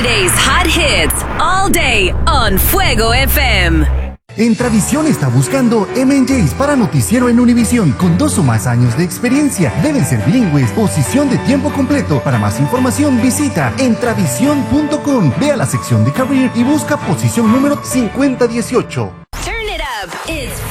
Today's hot hits all day on Fuego FM. Entravisión está buscando M&Js para noticiero en Univisión con 2 o más años de experiencia. Deben ser bilingües, posición de tiempo completo. Para más información visita entravision.com. Ve a la sección de Career y busca posición número 5018. Turn it up. It's